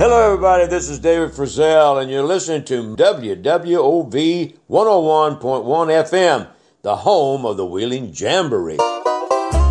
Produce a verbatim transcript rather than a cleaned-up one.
Hello, everybody. This is David Frizzell, and you're listening to W W O V one oh one point one F M, the home of the Wheeling Jamboree.